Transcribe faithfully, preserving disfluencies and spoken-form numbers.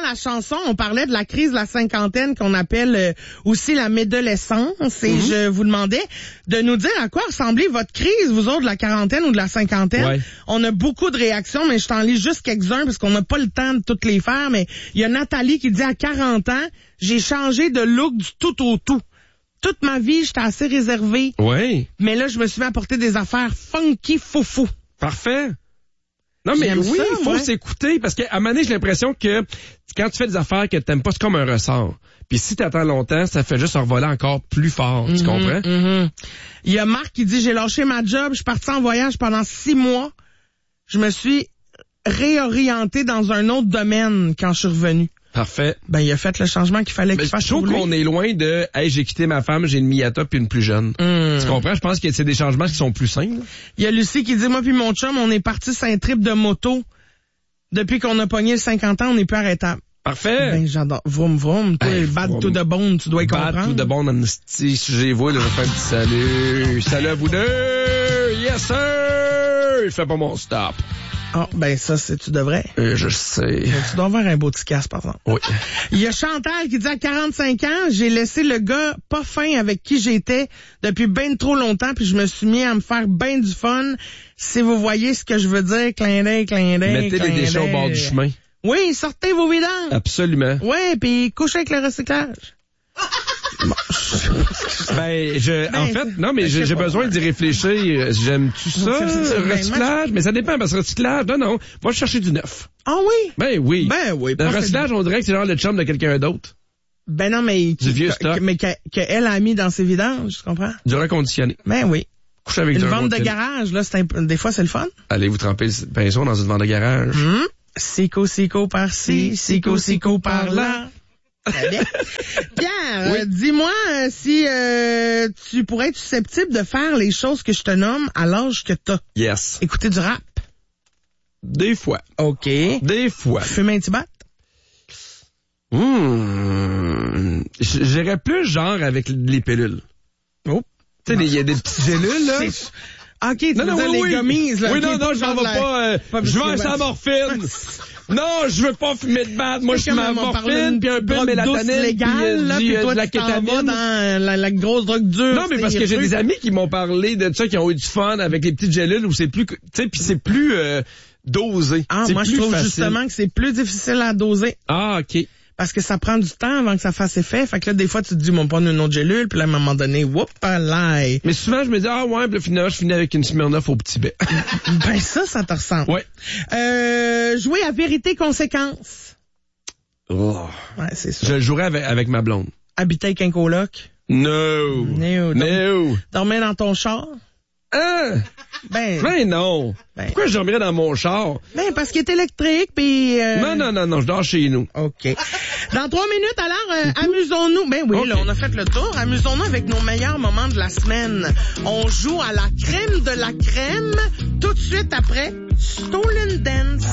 ma chanson, on parlait de la crise de la cinquantaine qu'on appelle euh, aussi la médolescence. Et mm-hmm. je vous demandais de nous dire à quoi ressemblait votre crise, vous autres, de la quarantaine ou de la cinquantaine. Ouais. On a beaucoup de réactions, mais je t'en lis juste quelques-uns parce qu'on n'a pas le temps de toutes les faire. Mais il y a Nathalie qui dit à quarante ans, j'ai changé de look du tout au tout. Toute ma vie, j'étais assez réservée. Oui. Mais là, je me suis mis à porter des affaires funky foufou. Parfait. Non, mais J'aime oui, il faut ouais. s'écouter, parce qu'à un moment donné, j'ai l'impression que quand tu fais des affaires que t'aimes pas, c'est comme un ressort. Puis si t'attends longtemps, ça fait juste revoler encore plus fort, mm-hmm, tu comprends? Mm-hmm. Il y a Marc qui dit, j'ai lâché ma job, je suis parti en voyage pendant six mois. Je me suis réorienté dans un autre domaine quand je suis revenu. Parfait. Ben, il a fait le changement qu'il fallait qu'il fasse. Je trouve qu'on est loin de, hey, j'ai quitté ma femme, j'ai une Miata puis une plus jeune. Mm. Tu comprends? Je pense que c'est des changements qui sont plus simples. Il y a Lucie qui dit, moi puis mon chum, on est parti sur un trip de moto. Depuis qu'on a pogné cinquante ans, on n'est plus arrêtable. Parfait. Ben, j'adore. Vroom, vroom. Toi, hey, bad vroom. To the bone, tu dois y comprendre. Bad to the bone, amnesty. Si j'ai vu, là, je vais faire un petit salut. Salut à vous deux. Yes, sir. Je fais pas mon stop. Ah, oh, ben ça, c'est tu devrais. Euh, je sais. Tu dois avoir un beau petit casse, par exemple. Oui. Il y a Chantal qui dit à quarante-cinq ans, j'ai laissé le gars pas fin avec qui j'étais depuis ben trop longtemps, puis je me suis mis à me faire ben du fun. Si vous voyez ce que je veux dire, clin d'œil, clin d'œil, mettez clin les déchets d'œil. au bord du chemin. Oui, sortez vos vidanges. Absolument. Oui, puis couchez avec le recyclage. Bon. ben, je, ben, en fait, non, mais j'ai, j'ai besoin d'y réfléchir. J'aime-tu ça, le recyclage? Mais ça dépend, parce que recyclage, non, non, va chercher du neuf. Ah oui? Ben oui. Ben oui. Le recyclage, on dirait que c'est genre le chum de quelqu'un d'autre. Ben non, mais... Du vieux stock. Que, mais qu'elle a mis dans ses vidanges, tu comprends? Du reconditionné. Ben oui. Coucher avec une vente de garage, là, c'est un, des fois, c'est le fun. Allez vous tremper le pinceau dans une vente de garage. Hum. Sico, sico par-ci, sico, sico par-là. Pierre, oui. euh, dis-moi euh, si euh, tu pourrais être susceptible de faire les choses que je te nomme à l'âge que t'as. Yes. Écouter du rap. Des fois. OK. Des fois. Fumer un petit bat. Mmh. J'irais plus genre avec les pilules. Oh. Tu sais, il y a des petites gélules, là. C'est... OK, tu non, veux non, dire oui, les oui. gommises, là. Oui, okay, non, non, je m'en vais pas, euh, pas je veux un sans morphine. Non, je veux pas fumer de batte. Moi, je suis ma morphine, puis un peu de mélatonine, légale, là, puis toi, de la tu t'en vas dans la, la grosse drogue dure. Non, mais parce que j'ai des amis qui m'ont parlé de ça, qui ont eu du fun avec les petites gélules où c'est plus, tu sais, puis c'est plus euh, dosé. Ah, c'est moi, plus je trouve facile. justement que c'est plus difficile à doser. Ah, OK. Parce que ça prend du temps avant que ça fasse effet. Fait que là, des fois, tu te dis, mon pas une autre gélule, puis là, à un moment donné, whoop, là. Mais souvent, je me dis, ah ouais, puis finalement, je finis avec une Smirnoff au petit baie. Ben ça, ça te ressemble. Ouais. Euh, jouer à vérité-conséquence. Oh. Ouais, c'est ça. Je le jouerais avec, avec ma blonde. Habiter avec un coloc. No. No. No. Dormir dans ton char. Hein? Ben, ben non. Ben, pourquoi je dormirais dans mon char? Ben parce qu'il est électrique puis. Euh... Non non non non, je dors chez nous. Ok. Dans trois minutes alors, euh, amusons-nous. Ben oui, okay. Là on a fait le tour. Amusons-nous avec nos meilleurs moments de la semaine. On joue à la crème de la crème tout de suite après Stolen Dance.